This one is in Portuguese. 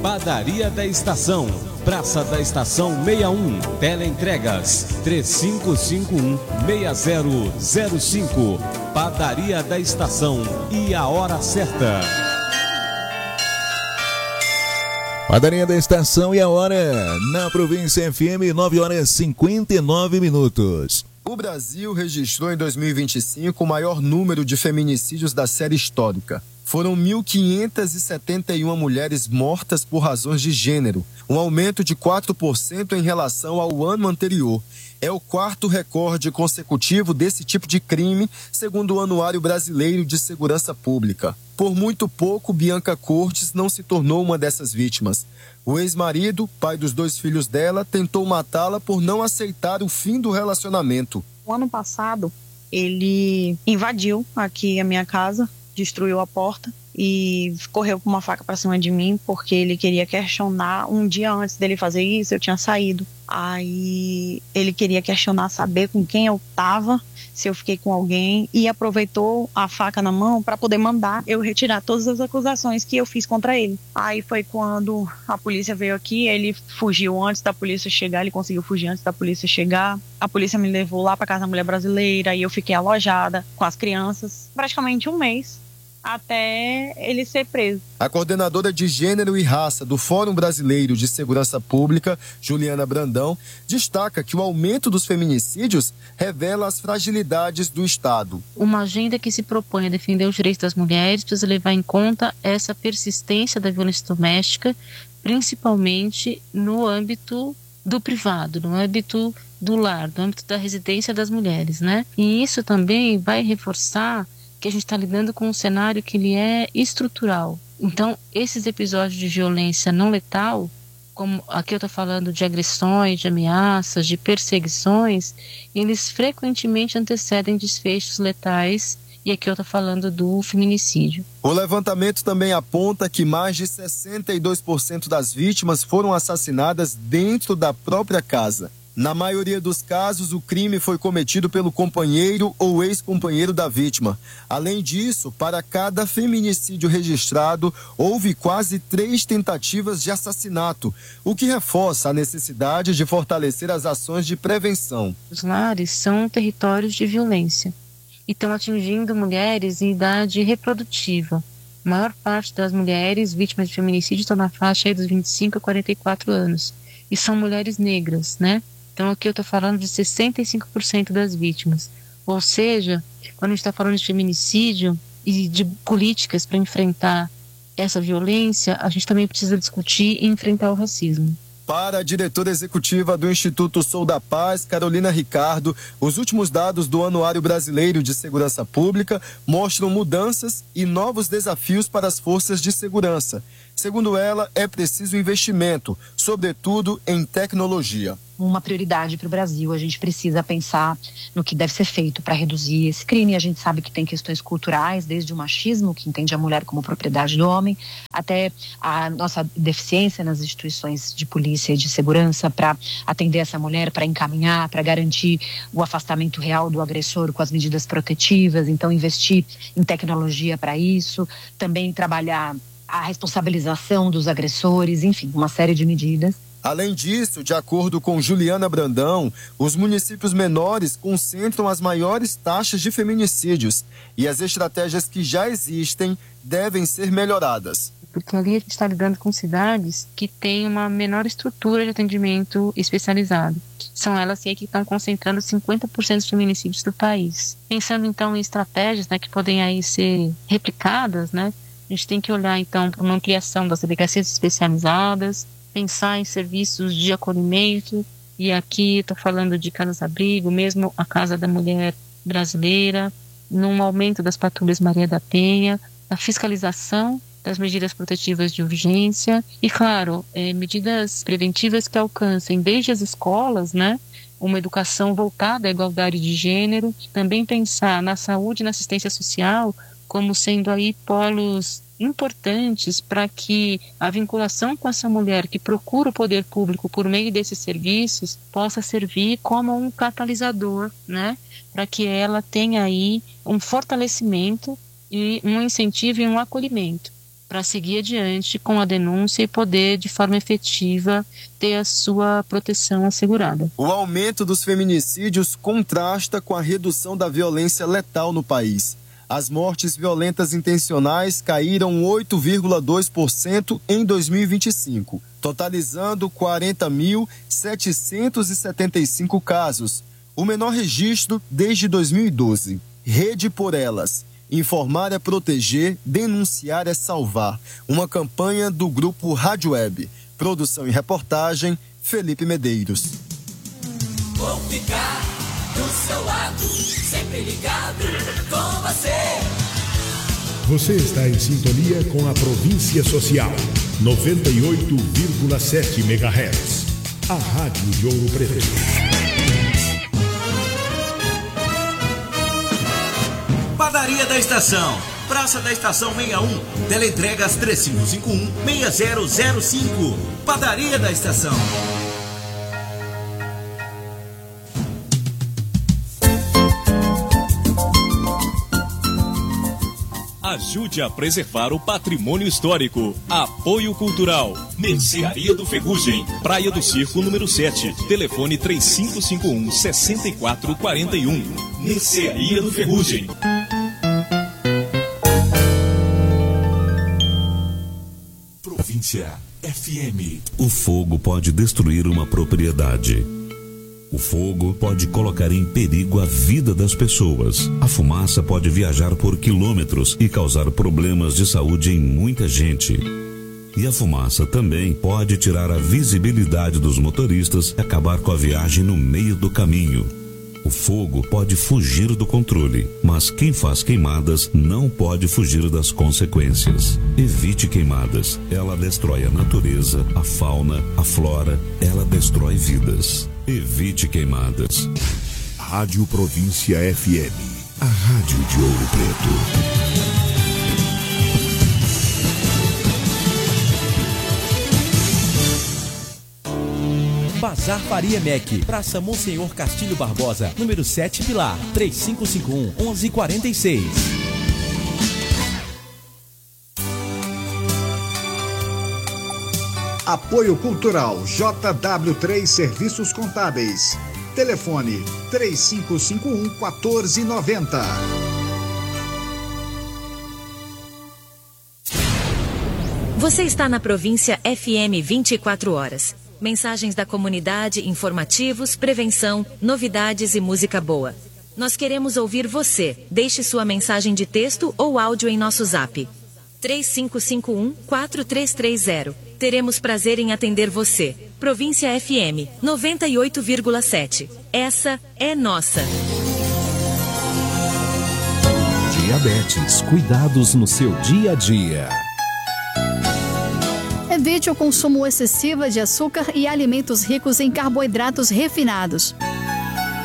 Padaria da Estação, Praça da Estação 61, Teleentregas 3551-6005. Padaria da Estação e a hora certa. Padaria da Estação e a hora na Província FM, 9h59. O Brasil registrou em 2025 o maior número de feminicídios da série histórica. Foram 1.571 mulheres mortas por razões de gênero, um aumento de 4% em relação ao ano anterior. É o quarto recorde consecutivo desse tipo de crime, segundo o Anuário Brasileiro de Segurança Pública. Por muito pouco, Bianca Cortes não se tornou uma dessas vítimas. O ex-marido, pai dos 2 filhos dela, tentou matá-la por não aceitar o fim do relacionamento. O ano passado, ele invadiu aqui a minha casa, destruiu a porta e correu com uma faca para cima de mim porque ele queria questionar. Um dia antes dele fazer isso, eu tinha saído. Aí ele queria questionar, saber com quem eu tava, se eu fiquei com alguém, e aproveitou a faca na mão para poder mandar eu retirar todas as acusações que eu fiz contra ele. Aí foi quando a polícia veio aqui, ele fugiu antes da polícia chegar, ele conseguiu fugir antes da polícia chegar. A polícia me levou lá para casa da mulher brasileira e eu fiquei alojada com as crianças praticamente um mês, até ele ser preso. A coordenadora de Gênero e Raça do Fórum Brasileiro de Segurança Pública, Juliana Brandão, destaca que o aumento dos feminicídios revela as fragilidades do Estado. Uma agenda que se propõe a defender os direitos das mulheres precisa levar em conta essa persistência da violência doméstica, principalmente no âmbito do privado, no âmbito do lar, no âmbito da residência das mulheres, né? E isso também vai reforçar que a gente está lidando com um cenário que ele é estrutural. Então, esses episódios de violência não letal, como aqui eu estou falando de agressões, de ameaças, de perseguições, eles frequentemente antecedem desfechos letais, e aqui eu estou falando do feminicídio. O levantamento também aponta que mais de 62% das vítimas foram assassinadas dentro da própria casa. Na maioria dos casos, o crime foi cometido pelo companheiro ou ex-companheiro da vítima. Além disso, para cada feminicídio registrado, houve quase 3 tentativas de assassinato, o que reforça a necessidade de fortalecer as ações de prevenção. Os lares são territórios de violência e estão atingindo mulheres em idade reprodutiva. A maior parte das mulheres vítimas de feminicídio estão na faixa aí dos 25 a 44 anos. E são mulheres negras, né? Então aqui eu estou falando de 65% das vítimas. Ou seja, quando a gente está falando de feminicídio e de políticas para enfrentar essa violência, a gente também precisa discutir e enfrentar o racismo. Para a diretora executiva do Instituto Sou da Paz, Carolina Ricardo, os últimos dados do Anuário Brasileiro de Segurança Pública mostram mudanças e novos desafios para as forças de segurança. Segundo ela, é preciso investimento, sobretudo em tecnologia. Uma prioridade para o Brasil, a gente precisa pensar no que deve ser feito para reduzir esse crime. A gente sabe que tem questões culturais, desde o machismo, que entende a mulher como propriedade do homem, até a nossa deficiência nas instituições de polícia e de segurança para atender essa mulher, para encaminhar, para garantir o afastamento real do agressor com as medidas protetivas. Então, investir em tecnologia para isso, também trabalhar a responsabilização dos agressores, enfim, uma série de medidas. Além disso, de acordo com Juliana Brandão, os municípios menores concentram as maiores taxas de feminicídios e as estratégias que já existem devem ser melhoradas. Porque ali a gente está lidando com cidades que têm uma menor estrutura de atendimento especializado. São elas que estão concentrando 50% dos feminicídios do país. Pensando então em estratégias, né, que podem aí ser replicadas, né, a gente tem que olhar então para uma ampliação das delegacias especializadas, pensar em serviços de acolhimento, e aqui estou falando de casas-abrigo, mesmo a Casa da Mulher Brasileira, num aumento das patrulhas Maria da Penha, a fiscalização das medidas protetivas de urgência e, claro, medidas preventivas que alcancem desde as escolas, né, uma educação voltada à igualdade de gênero, também pensar na saúde e na assistência social como sendo aí polos importantes para que a vinculação com essa mulher que procura o poder público por meio desses serviços possa servir como um catalisador, né, para que ela tenha aí um fortalecimento e um incentivo e um acolhimento. para seguir adiante com a denúncia e poder, de forma efetiva, ter a sua proteção assegurada. O aumento dos feminicídios contrasta com a redução da violência letal no país. As mortes violentas intencionais caíram 8,2% em 2025, totalizando 40.775 casos, o menor registro desde 2012. Rede por Elas. Informar é proteger, denunciar é salvar. Uma campanha do grupo Rádio Web. Produção e reportagem, Felipe Medeiros. Vou ficar do seu lado, sempre ligado com você. Você está em sintonia com a Província Social, 98,7 MHz. A Rádio de Ouro Preto. Padaria da Estação, Praça da Estação 61, teleentregas 3551-6005. Padaria da Estação. Ajude a preservar o patrimônio histórico. Apoio Cultural. Mercearia do Ferrugem. Praia do Circo, número 7. Telefone 3551-6441. Mercearia do Ferrugem. Província FM. O fogo pode destruir uma propriedade. O fogo pode colocar em perigo a vida das pessoas. A fumaça pode viajar por quilômetros e causar problemas de saúde em muita gente. E a fumaça também pode tirar a visibilidade dos motoristas e acabar com a viagem no meio do caminho. O fogo pode fugir do controle, mas quem faz queimadas não pode fugir das consequências. Evite queimadas. Ela destrói a natureza, a fauna, a flora. Ela destrói vidas. Evite queimadas. Rádio Província FM, a rádio de Ouro Preto. Bazar Faria Mec, Praça Monsenhor Castilho Barbosa, número 7 Pilar, 3551-1146. Apoio Cultural JW3 Serviços Contábeis. Telefone 3551-1490. Você está na Província FM 24 horas. Mensagens da comunidade, informativos, prevenção, novidades e música boa. Nós queremos ouvir você. Deixe sua mensagem de texto ou áudio em nosso zap. 3551-4330. Teremos prazer em atender você. Província FM 98,7. Essa é nossa. Diabetes, cuidados no seu dia a dia. Evite o consumo excessivo de açúcar e alimentos ricos em carboidratos refinados.